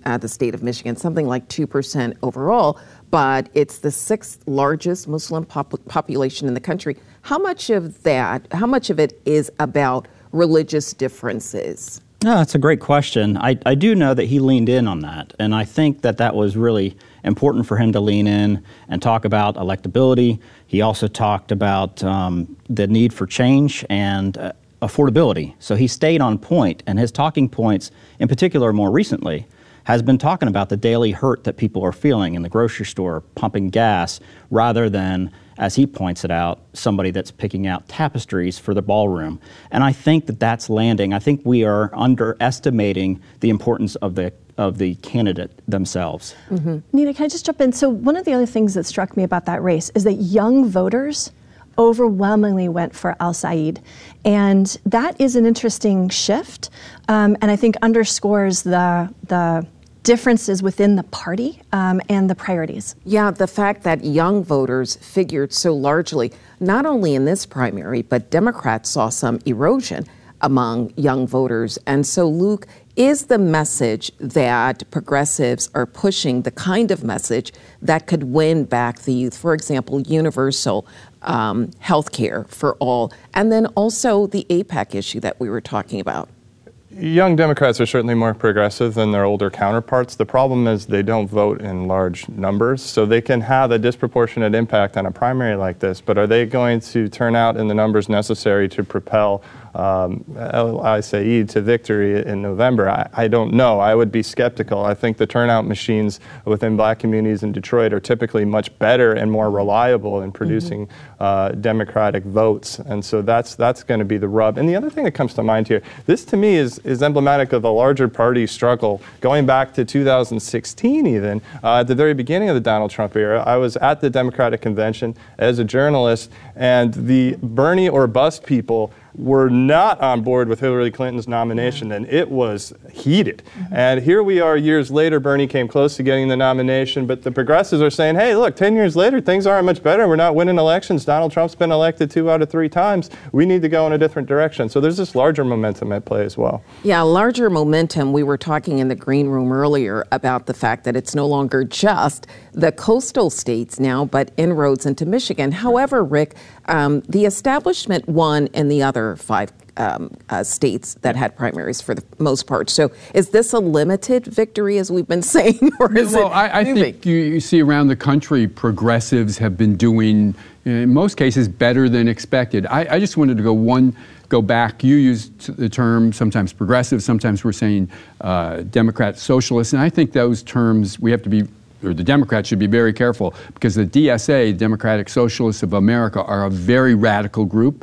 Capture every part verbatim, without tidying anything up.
uh, the state of Michigan, something like two percent overall, but it's the sixth largest Muslim pop- population in the country. How much of that, how much of it is about religious differences? No, that's a great question. I, I do know that he leaned in on that, and I think that that was really important for him to lean in and talk about electability. He also talked about um, the need for change and uh, affordability. So he stayed on point, and his talking points, in particular more recently, has been talking about the daily hurt that people are feeling in the grocery store, pumping gas, rather than, as he points it out, somebody that's picking out tapestries for the ballroom. And I think that that's landing. I think we are underestimating the importance of the of the candidate themselves. Mm-hmm. Nina, can I just jump in? So one of the other things that struck me about that race is that young voters overwhelmingly went for Al-Said. And that is an interesting shift, um, and I think underscores the the differences within the party um, and the priorities. Yeah, the fact that young voters figured so largely, not only in this primary, but Democrats saw some erosion among young voters. And so, Luke, is the message that progressives are pushing the kind of message that could win back the youth? For example, universal um, health care for all, and then also the AIPAC issue that we were talking about. Young Democrats are certainly more progressive than their older counterparts. The problem is they don't vote in large numbers, so they can have a disproportionate impact on a primary like this, but are they going to turn out in the numbers necessary to propel um, Al-Said to victory in November? I, I don't know. I would be skeptical. I think the turnout machines within black communities in Detroit are typically much better and more reliable in producing mm-hmm. uh, Democratic votes, and so that's that's going to be the rub. And the other thing that comes to mind here, this to me is is emblematic of a larger party struggle going back to two thousand sixteen even. Uh, at the very beginning of the Donald Trump era, I was at the Democratic Convention as a journalist, and the Bernie or bust people were not on board with Hillary Clinton's nomination, and it was heated. Mm-hmm. And here we are years later, Bernie came close to getting the nomination, but the progressives are saying, hey, look, ten years later, things aren't much better. We're not winning elections. Donald Trump's been elected two out of three times. We need to go in a different direction. So there's this larger momentum at play as well. Yeah, larger momentum. We were talking in the green room earlier about the fact that it's no longer just the coastal states now, but inroads into Michigan. However, Rick, um, the establishment won in the other five um, uh, states that had primaries for the most part. So is this a limited victory, as we've been saying, or is well, it I, I think you, you see around the country, progressives have been doing, in most cases, better than expected. I, I just wanted to go one go back. You used the term sometimes progressive, sometimes we're saying uh, Democrat, socialist, and I think those terms we have to be, or the Democrats should be very careful, because the D S A, Democratic Socialists of America, are a very radical group,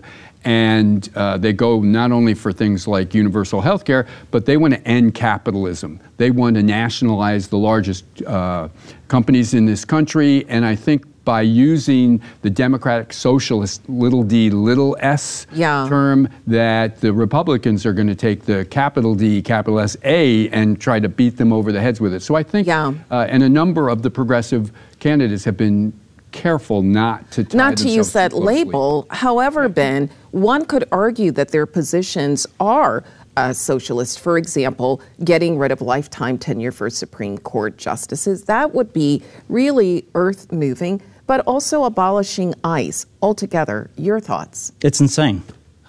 and uh, they go not only for things like universal health care, but they want to end capitalism. They want to nationalize the largest uh, companies in this country, and I think by using the Democratic Socialist little d, little s yeah. term, that the Republicans are going to take the capital D, capital S A and try to beat them over the heads with it. So I think, yeah. uh, and a number of the progressive candidates have been careful not to tie not to use that too closely. label. However, Ben, one could argue that their positions are uh, socialist. For example, getting rid of lifetime tenure for Supreme Court justices. That would be really earth-moving, but also abolishing ICE altogether. Your thoughts? It's insane.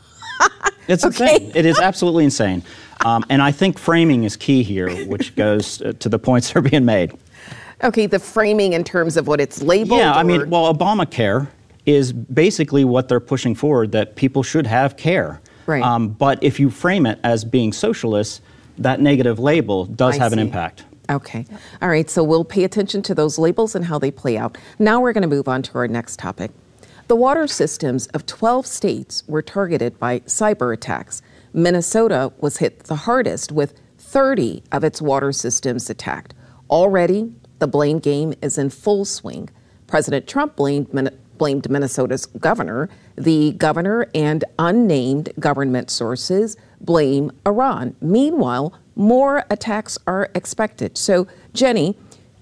It's okay. insane. It is absolutely insane. Um, and I think framing is key here, which goes uh, to the points that are being made. Okay, the framing in terms of what it's labeled? Yeah, I or? mean, well, Obamacare is basically what they're pushing forward, that people should have care. Right. Um, but if you frame it as being socialist, that negative label does I have see. an impact. Okay. All right, so we'll pay attention to those labels and how they play out. Now we're going to move on to our next topic. The water systems of twelve states were targeted by cyber attacks. Minnesota was hit the hardest, with thirty of its water systems attacked. Already, the blame game is in full swing. President Trump blamed, blamed Minnesota's governor. The governor and unnamed government sources blame Iran. Meanwhile, more attacks are expected. So, Jenny,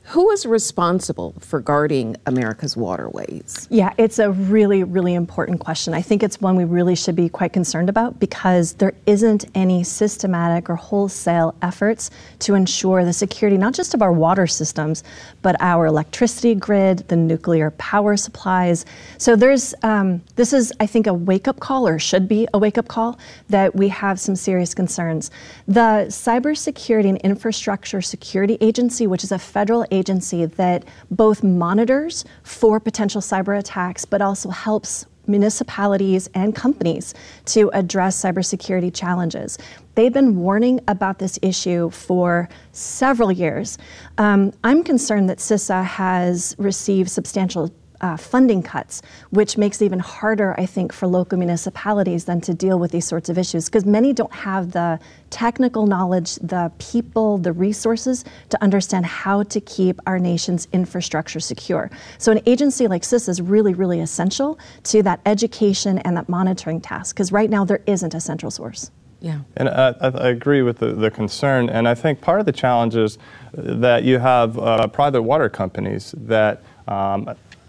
Who is responsible for guarding America's waterways? Yeah, it's a really, really important question. I think it's one we really should be quite concerned about because there isn't any systematic or wholesale efforts to ensure the security, not just of our water systems, but our electricity grid, the nuclear power supplies. So there's, um, this is, I think, a wake-up call, or should be a wake-up call, that we have some serious concerns. The Cybersecurity and Infrastructure Security Agency, which is a federal agency, agency that both monitors for potential cyber attacks, but also helps municipalities and companies to address cybersecurity challenges. They've been warning about this issue for several years. Um, I'm concerned that CISA has received substantial Uh, funding cuts, which makes it even harder, I think, for local municipalities than to deal with these sorts of issues, because many don't have the technical knowledge, the people, the resources to understand how to keep our nation's infrastructure secure. So an agency like CISA is really, really essential to that education and that monitoring task, because right now there isn't a central source. Yeah. And uh, I, I agree with the, the concern, and I think part of the challenge is that you have uh, private water companies that um,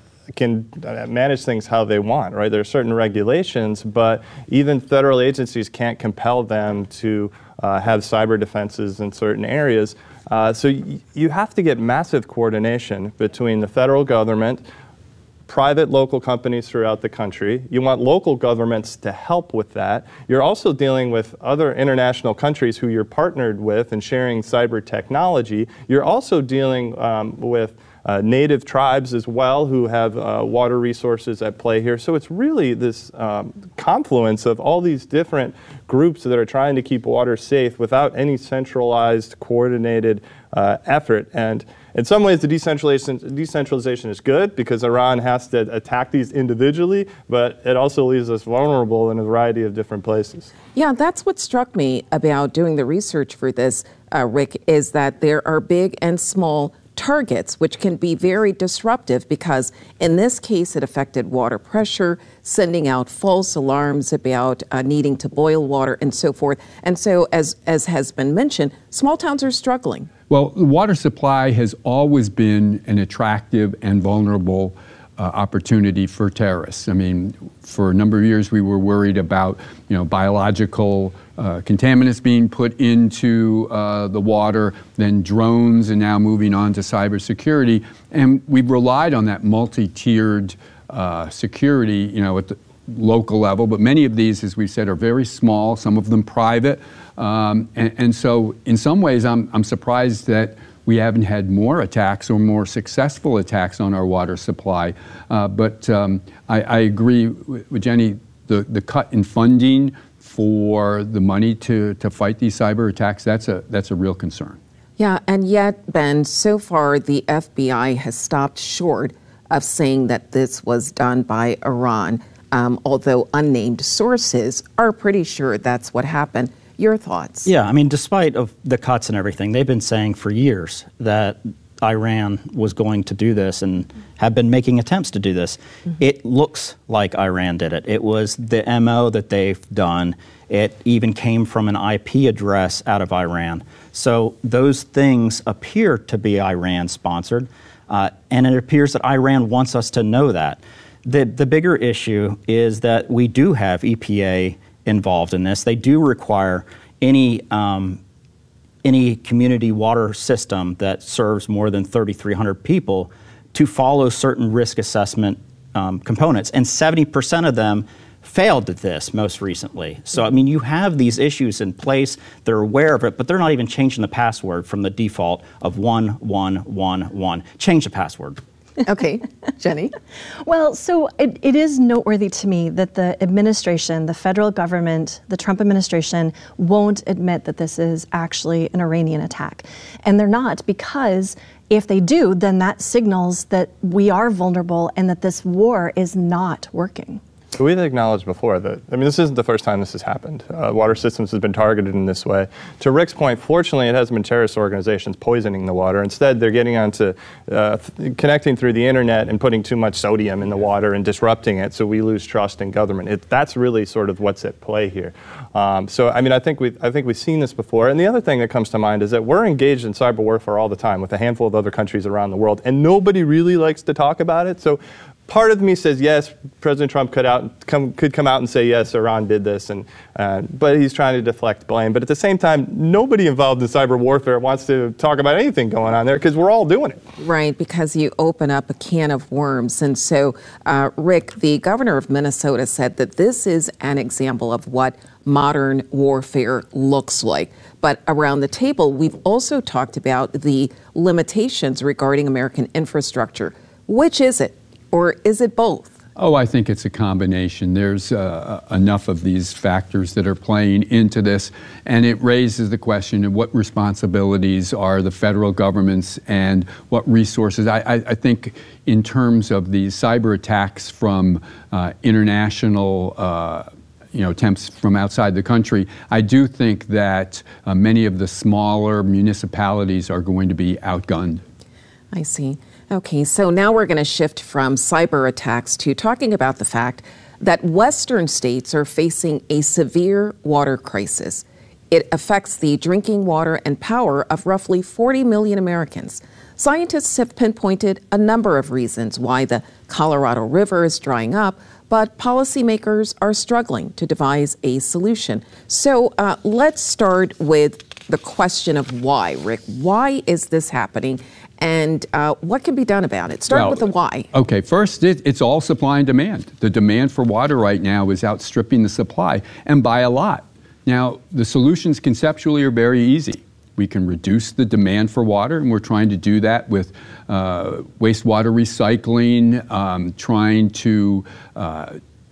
can manage things how they want, right? There are certain regulations, but even federal agencies can't compel them to uh, have cyber defenses in certain areas. Uh, so y you have to get massive coordination between the federal government, private local companies throughout the country. You want local governments to help with that. You're also dealing with other international countries who you're partnered with and sharing cyber technology. You're also dealing um, with Uh, native tribes as well who have uh, water resources at play here. So it's really this um, confluence of all these different groups that are trying to keep water safe without any centralized, coordinated uh, effort. And in some ways, the decentralization, decentralization is good because Iran has to attack these individually, but it also leaves us vulnerable in a variety of different places. Yeah, that's what struck me about doing the research for this, uh, Rick, is that there are big and small targets, which can be very disruptive because in this case it affected water pressure, sending out false alarms about uh, needing to boil water and so forth. And so as, as has been mentioned, small towns are struggling. Well, the water supply has always been an attractive and vulnerable Uh, opportunity for terrorists. I mean, for a number of years we were worried about, you know, biological uh, contaminants being put into uh, the water, then drones, and now moving on to cybersecurity. And we've relied on that multi-tiered uh, security, you know, at the local level. But many of these, as we've said, are very small, some of them private. Um, and, and so in some ways I'm, I'm surprised that we haven't had more attacks or more successful attacks on our water supply. Uh, but um, I, I agree with Jenny, the, the cut in funding for the money to, to fight these cyber attacks, that's a, that's a real concern. Yeah, and yet, Ben, so far the F B I has stopped short of saying that this was done by Iran, um, although unnamed sources are pretty sure that's what happened. Your thoughts? Yeah, I mean, despite of the cuts and everything, they've been saying for years that Iran was going to do this and have been making attempts to do this. Mm-hmm. It looks like Iran did it. It was the M O that they've done. It even came from an I P address out of Iran. So those things appear to be Iran-sponsored, uh, and it appears that Iran wants us to know that. The, the bigger issue is that we do have E P A involved in this. They do require any um, any community water system that serves more than thirty-three hundred people to follow certain risk assessment um, components, and seventy percent of them failed at this most recently. So, I mean, you have these issues in place. They're aware of it, but they're not even changing the password from the default of one one one one. Change the password. Okay, Jenny. Well, so it, it is noteworthy to me that the administration, the federal government, the Trump administration won't admit that this is actually an Iranian attack. And they're not, because if they do, then that signals that we are vulnerable and that this war is not working. So we've acknowledged before that, I mean, this isn't the first time this has happened. Uh, water systems have been targeted in this way. To Rick's point, fortunately, it hasn't been terrorist organizations poisoning the water. Instead, they're getting onto uh, th- connecting through the internet and putting too much sodium in the water and disrupting it, so we lose trust in government. It, that's really sort of what's at play here. Um, so, I mean, I think, we, I think we've seen this before. And the other thing that comes to mind is that we're engaged in cyber warfare all the time with a handful of other countries around the world, and nobody really likes to talk about it. So part of me says, yes, President Trump could, out, come, could come out and say, yes, Iran did this, and, uh, but he's trying to deflect blame. But at the same time, nobody involved in cyber warfare wants to talk about anything going on there because we're all doing it. Right, because you open up a can of worms. And so, uh, Rick, the governor of Minnesota, said that this is an example of what modern warfare looks like. But around the table, we've also talked about the limitations regarding American infrastructure. Which is it? Or is it both? Oh, I think it's a combination. There's uh, enough of these factors that are playing into this, and it raises the question of what responsibilities are the federal government's and what resources. I, I, I think in terms of these cyber attacks from uh, international uh, you know, attempts from outside the country, I do think that uh, many of the smaller municipalities are going to be outgunned. I see. Okay, so now we're going to shift from cyber attacks to talking about the fact that Western states are facing a severe water crisis. It affects the drinking water and power of roughly forty million Americans. Scientists have pinpointed a number of reasons why the Colorado River is drying up, but policymakers are struggling to devise a solution. So uh, let's start with the question of why, Rick. Why is this happening? And uh, what can be done about it? Start well, with the why. Okay, first, it, it's all supply and demand. The demand for water right now is outstripping the supply, and by a lot. Now, the solutions conceptually are very easy. We can reduce the demand for water, and we're trying to do that with uh, wastewater recycling, um, trying to uh,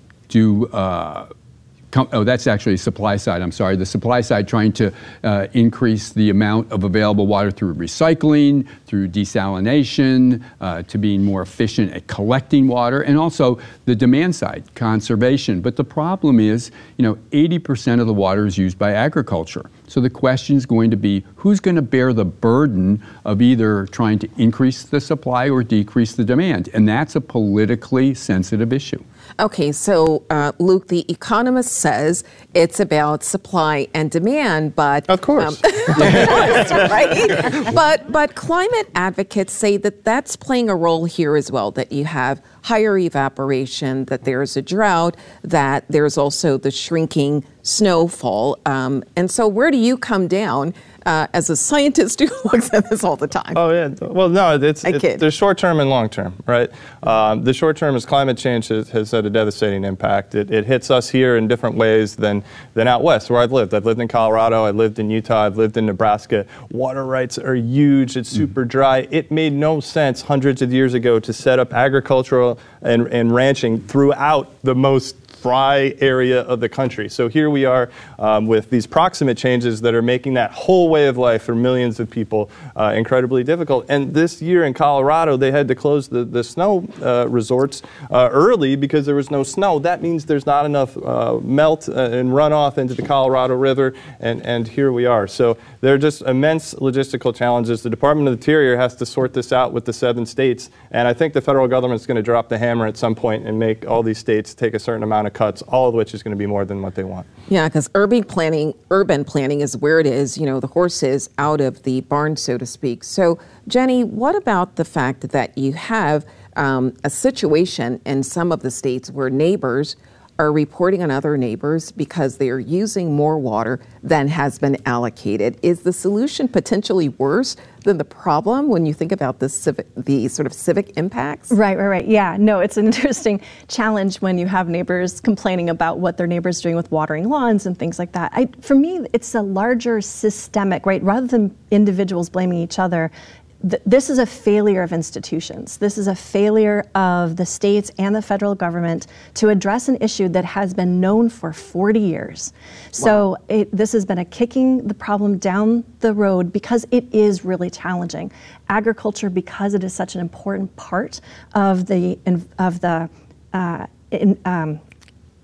do uh, Oh, that's actually supply side. I'm sorry. The supply side trying to uh, increase the amount of available water through recycling, through desalination, uh, to being more efficient at collecting water, and also the demand side, conservation. But the problem is, you know, eighty percent of the water is used by agriculture. So the question is going to be, who's going to bear the burden of either trying to increase the supply or decrease the demand? And that's a politically sensitive issue. Okay, so uh, Luke, the Economist says it's about supply and demand, but of course, um, of course, right? But but climate advocates say that that's playing a role here as well. That you have higher evaporation, that there's a drought, that there's also the shrinking snowfall, um, and so where do you come down? Uh, as a scientist who looks at this all the time. Oh, yeah. Well, no, it's, I it's kid. there's short term and long term, right? Um, the short term is climate change has, has had a devastating impact. It, it hits us here in different ways than, than out west where I've lived. I've lived in Colorado, I've lived in Utah, I've lived in Nebraska. Water rights are huge, it's super dry. It made no sense hundreds of years ago to set up agricultural and, and ranching throughout the most dry area of the country. So here we are um, with these proximate changes that are making that whole way of life for millions of people uh, incredibly difficult. And this year in Colorado, they had to close the, the snow uh, resorts uh, early because there was no snow. That means there's not enough uh, melt uh, and runoff into the Colorado River, and, and here we are. So there are just immense logistical challenges. The Department of the Interior has to sort this out with the seven states, and I think the federal government's going to drop the hammer at some point and make all these states take a certain amount of cuts, all of which is going to be more than what they want. Yeah, because urban planning, urban planning is where it is, you know, the horse is out of the barn, so to speak. So, Jenny, what about the fact that you have um, a situation in some of the states where neighbors are reporting on other neighbors because they are using more water than has been allocated? Is the solution potentially worse than the problem when you think about the civic, the sort of civic impacts? Right, right, right. Yeah, no, it's an interesting challenge when you have neighbors complaining about what their neighbors doing with watering lawns and things like that. I, for me, it's a larger systemic, right? Rather than individuals blaming each other, this is a failure of institutions. This is a failure of the states and the federal government to address an issue that has been known for forty years. So wow. it, this has been a kicking the problem down the road because it is really challenging. Agriculture, because it is such an important part of the of the uh, in, um,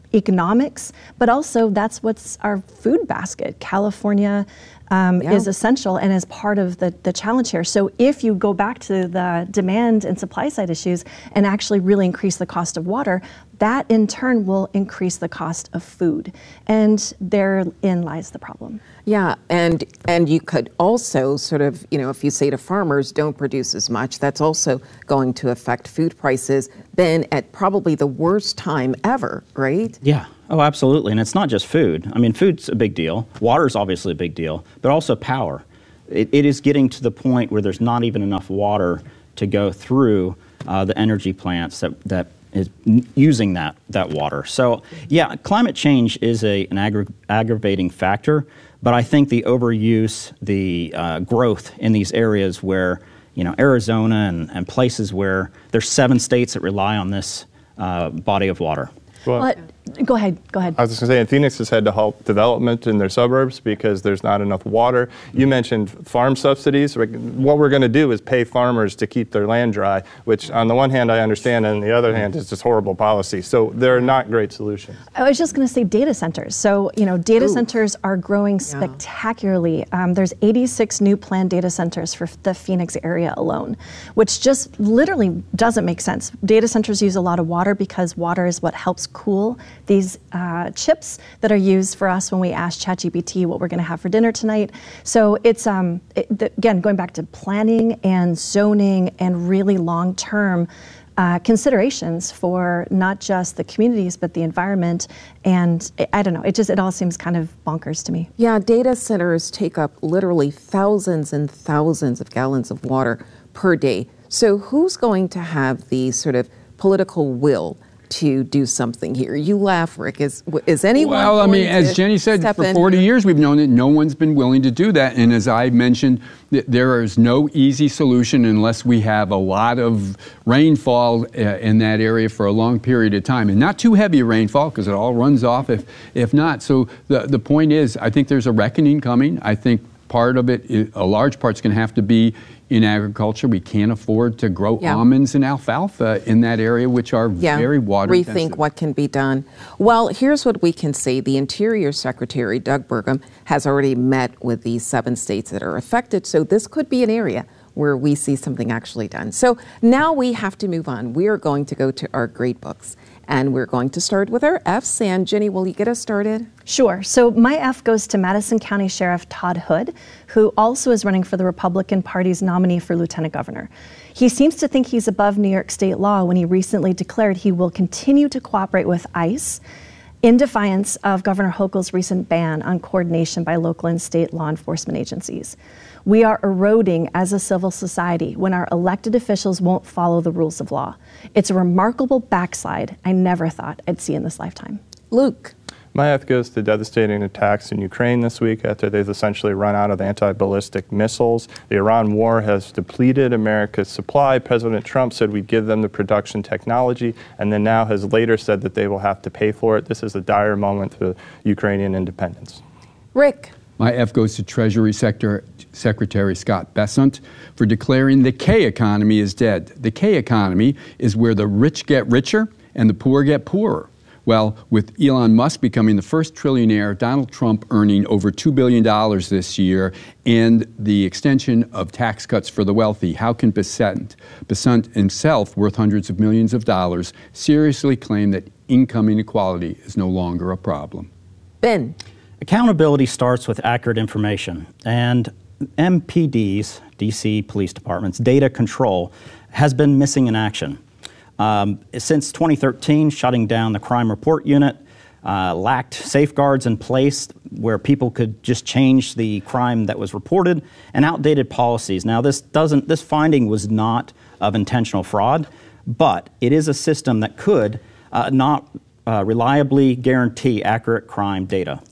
economics, but also that's what's our food basket. California um, Yeah. is essential and is part of the, the challenge here. So if you go back to the demand and supply side issues and actually really increase the cost of water, that in turn will increase the cost of food. And therein lies the problem. Yeah, and and you could also sort of, you know, if you say to farmers, don't produce as much, that's also going to affect food prices then at probably the worst time ever, right? Yeah. Oh, absolutely. And it's not just food. I mean, food's a big deal. Water's obviously a big deal, but also power. It, it is getting to the point where there's not even enough water to go through uh, the energy plants that, that is n- using that, that water. So, yeah, climate change is a, an aggra- aggravating factor, but I think the overuse, the uh, growth in these areas where, you know, Arizona and, and places where there's seven states that rely on this uh, body of water. Well, But go ahead, go ahead. I was just going to say, and Phoenix has had to halt development in their suburbs because there's not enough water. You mentioned farm subsidies. Like, what we're going to do is pay farmers to keep their land dry, which on the one hand I understand, and on the other hand is just horrible policy. So they're not great solutions. I was just going to say data centers. So, you know, data Ooh. centers are growing spectacularly. Um, there's eighty-six new planned data centers for the Phoenix area alone, which just literally doesn't make sense. Data centers use a lot of water because water is what helps cool these uh, chips that are used for us when we ask ChatGPT what we're going to have for dinner tonight. So it's, um, it, the, again, going back to planning and zoning and really long-term Uh, considerations for not just the communities but the environment, and I, I don't know, it just it all seems kind of bonkers to me. Yeah, data centers take up literally thousands and thousands of gallons of water per day. So who's going to have the sort of political will to do something here? You laugh, Rick. Is is anyone? Well, I mean, going as to Jenny said, step for in forty here? years we've known that no one's been willing to do that. And as I mentioned, th- there is no easy solution unless we have a lot of rainfall uh, in that area for a long period of time. And not too heavy rainfall, because it all runs off if, if not. So the, the point is, I think there's a reckoning coming. I think part of it, is, a large part's going to have to be in agriculture. We can't afford to grow Yeah. almonds and alfalfa in that area, which are Yeah, very water rethink intensive. what can be done. Well, here's what we can say. The Interior Secretary, Doug Burgum, has already met with the seven states that are affected. So this could be an area where we see something actually done. So now we have to move on. We are going to go to our great books. And we're going to start with our Fs. And Jenny, will you get us started? Sure. So my F goes to Madison County Sheriff Todd Hood, who also is running for the Republican Party's nominee for Lieutenant Governor. He seems to think he's above New York state law when he recently declared he will continue to cooperate with ICE in defiance of Governor Hochul's recent ban on coordination by local and state law enforcement agencies. We are eroding as a civil society when our elected officials won't follow the rules of law. It's a remarkable backslide I never thought I'd see in this lifetime. Luke. My F goes to devastating attacks in Ukraine this week after they've essentially run out of anti-ballistic missiles. The Iran war has depleted America's supply. President Trump said we'd give them the production technology, and then now has later said that they will have to pay for it. This is a dire moment for Ukrainian independence. Rick. My F goes to Treasury Sector, Secretary Scott Bessent for declaring the K economy is dead. The K economy is where the rich get richer and the poor get poorer. Well, with Elon Musk becoming the first trillionaire, Donald Trump earning over two billion dollars this year, and the extension of tax cuts for the wealthy, how can Bessent, Bessent himself, worth hundreds of millions of dollars, seriously claim that income inequality is no longer a problem? Ben. Accountability starts with accurate information, and M P D's, D C Police Department's data control has been missing in action. Um, since twenty thirteen, shutting down the crime report unit, uh, lacked safeguards in place where people could just change the crime that was reported, and outdated policies. Now, this doesn't, this finding was not of intentional fraud, but it is a system that could uh, not uh, reliably guarantee accurate crime data.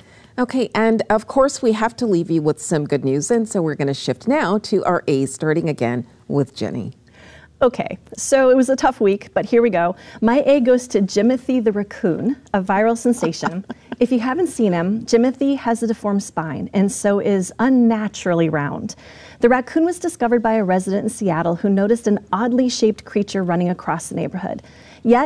Okay, and of course we have to leave you with some good news, and so we're going to shift now to our A's, starting again with Jenny. Okay, so it was a tough week, but here we go. My A goes to Jimothy the raccoon, a viral sensation. If you haven't seen him, Jimothy has a deformed spine and so is unnaturally round. The raccoon was discovered by a resident in Seattle who noticed an oddly shaped creature running across the neighborhood. Yet,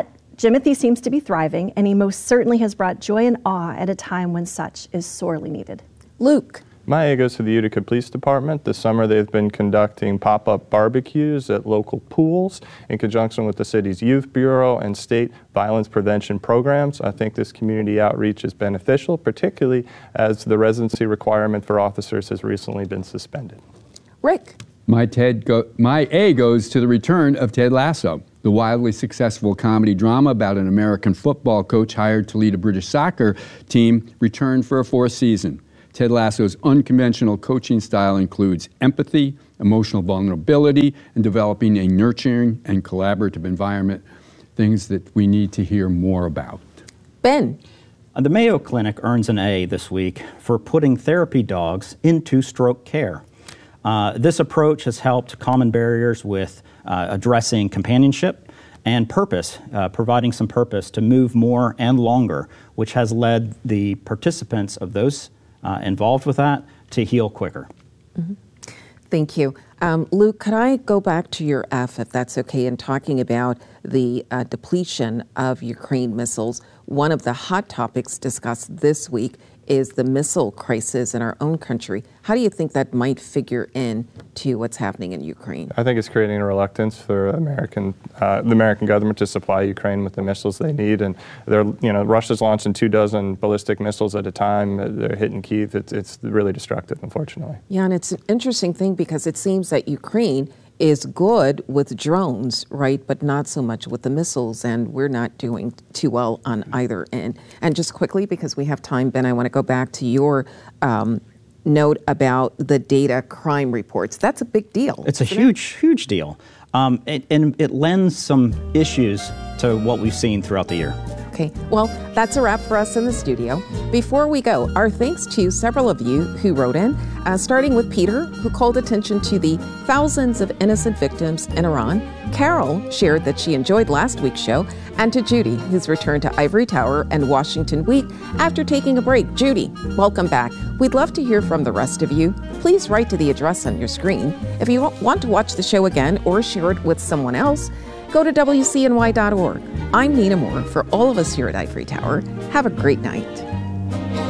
Jimothy seems to be thriving, and he most certainly has brought joy and awe at a time when such is sorely needed. Luke. My A goes to the Utica Police Department. This summer they've been conducting pop-up barbecues at local pools in conjunction with the city's Youth Bureau and state violence prevention programs. I think this community outreach is beneficial, particularly as the residency requirement for officers has recently been suspended. Rick. My, Ted go, my A goes to the return of Ted Lasso, the wildly successful comedy drama about an American football coach hired to lead a British soccer team returned for a fourth season. Ted Lasso's unconventional coaching style includes empathy, emotional vulnerability, and developing a nurturing and collaborative environment, things that we need to hear more about. Ben. The Mayo Clinic earns an A this week for putting therapy dogs into stroke care. Uh, this approach has helped common barriers with uh, addressing companionship and purpose, uh, providing some purpose to move more and longer, which has led the participants of those uh, involved with that to heal quicker. Mm-hmm. Thank you. Um, Luke, could I go back to your F, if that's okay, in talking about the uh, depletion of Ukraine missiles? One of the hot topics discussed this week is the missile crisis in our own country. How do you think that might figure in to what's happening in Ukraine? I think it's creating a reluctance for American, uh, the American government to supply Ukraine with the missiles they need. And they're, you know, Russia's launching two dozen ballistic missiles at a time. They're hitting Kyiv. It's, it's really destructive, unfortunately. Yeah, and it's an interesting thing because it seems that Ukraine is good with drones, right, but not so much with the missiles, and we're not doing too well on either end. And just quickly, because we have time, Ben, I want to go back to your um, note about the data crime reports. That's a big deal. It's a huge, it? huge deal. Um, it, and it lends some issues to what we've seen throughout the year. Okay, well, that's a wrap for us in the studio. Before we go, our thanks to several of you who wrote in, uh, starting with Peter, who called attention to the thousands of innocent victims in Iran. Carol shared that she enjoyed last week's show, and to Judy, who's returned to Ivory Tower and Washington Week after taking a break. Judy, welcome back. We'd love to hear from the rest of you. Please write to the address on your screen. If you want to watch the show again or share it with someone else, go to W C N Y dot org. I'm Nina Moore. For all of us here at Ivory Tower, have a great night.